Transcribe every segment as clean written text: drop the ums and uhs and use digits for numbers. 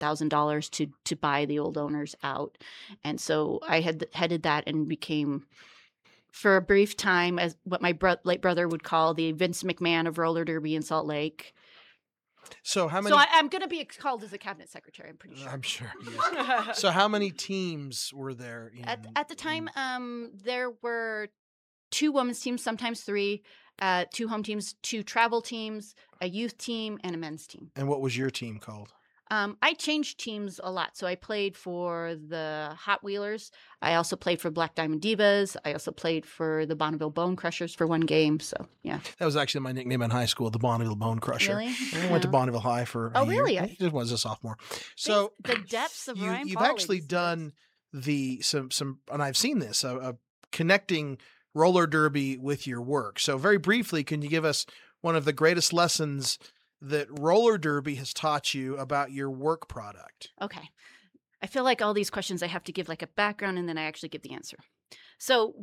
$100,000 to buy the old owners out. And so I had headed that and became, for a brief time, as what my late brother would call the Vince McMahon of roller derby in Salt Lake. So how So many? I'm going to be called as a cabinet secretary, I'm pretty sure. I'm sure. Yes. So how many teams were there? At the time, there were 2 women's teams, sometimes 3, 2 home teams, 2 travel teams, a youth team, and a men's team. And what was your team called? I changed teams a lot. So I played for the Hot Wheelers. I also played for Black Diamond Divas. I also played for the Bonneville Bone Crushers for 1 game. So, yeah. That was actually my nickname in high school, the Bonneville Bone Crusher. Really? I went to Bonneville High for a year. Really? I just was a sophomore. So the depths of Ryan you've Paul actually is- done some, and I've seen this, connecting roller derby with your work. So very briefly, can you give us one of the greatest lessons that roller derby has taught you about your work product? Okay. I feel like all these questions I have to give like a background and then I actually give the answer. So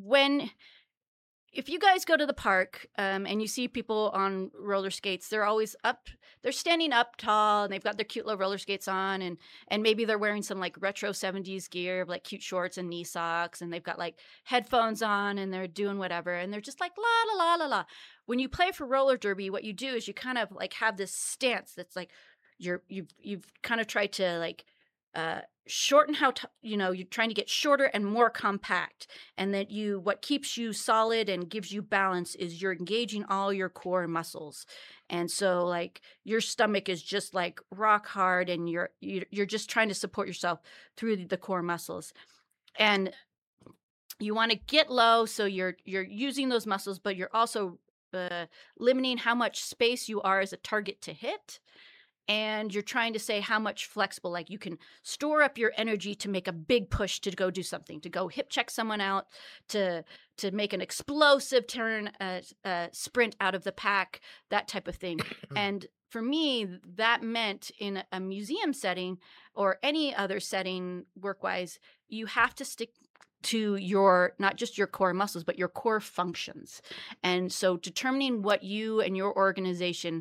if you guys go to the park and you see people on roller skates, they're always up, they're standing up tall and they've got their cute little roller skates on and maybe they're wearing some like retro 70s gear, like cute shorts and knee socks, and they've got like headphones on and they're doing whatever and they're just like la la la la la. When you play for roller derby, what you do is you kind of like have this stance that's like you've kind of tried to like shorten you're trying to get shorter and more compact, and that what keeps you solid and gives you balance is you're engaging all your core muscles. And so like your stomach is just like rock hard and you're just trying to support yourself through the core muscles, and you want to get low, so you're using those muscles, but you're also limiting how much space you are as a target to hit. And you're trying to say how much flexible, like you can store up your energy to make a big push to go do something, to go hip check someone out, to make an explosive turn, sprint out of the pack, that type of thing. And for me, that meant in a museum setting or any other setting work-wise, you have to stick to your, not just your core muscles, but your core functions. And so determining what you and your organization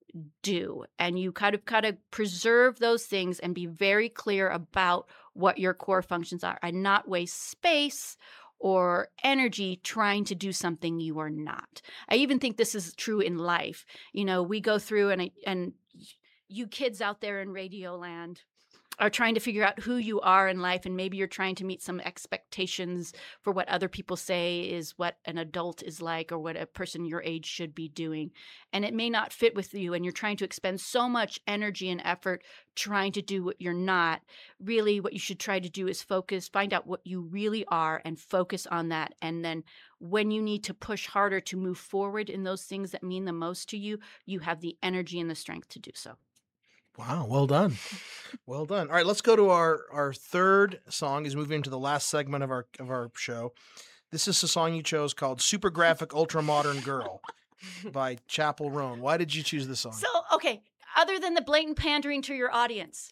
do, and you kind of preserve those things and be very clear about what your core functions are and not waste space or energy trying to do something you are not. I even think this is true in life. We go through and you kids out there in Radio Land are trying to figure out who you are in life, and maybe you're trying to meet some expectations for what other people say is what an adult is like or what a person your age should be doing. And it may not fit with you, and you're trying to expend so much energy and effort trying to do what you're not. Really, what you should try to do is find out what you really are and focus on that. And then when you need to push harder to move forward in those things that mean the most to you, you have the energy and the strength to do so. Wow, well done. Well done. All right, let's go to our third song as we move into the last segment of our show. This is a song you chose called Super Graphic Ultra Modern Girl by Chappell Roan. Why did you choose this song? So, okay, other than the blatant pandering to your audience,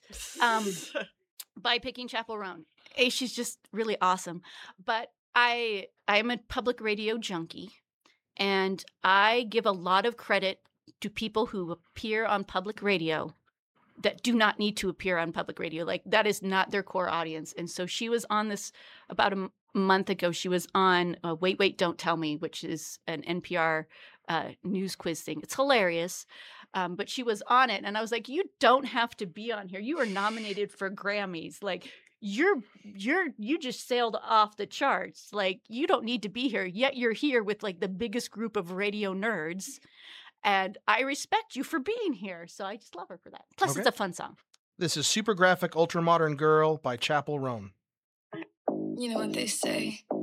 by picking Chappell Roan, she's just really awesome. But I am a public radio junkie, and I give a lot of credit to people who appear on public radio that do not need to appear on public radio. Like, that is not their core audience. And so she was on this about a month ago. She was on Wait, Wait, Don't Tell Me, which is an NPR news quiz thing. It's hilarious. But she was on it. And I was like, you don't have to be on here. You are nominated for Grammys. Like, you just sailed off the charts. Like, you don't need to be here. Yet you're here with like the biggest group of radio nerds. And I respect you for being here. So I just love her for that. Plus, Okay. It's a fun song. This is Super Graphic Ultra Modern Girl by Chappell Roan. You know what they say.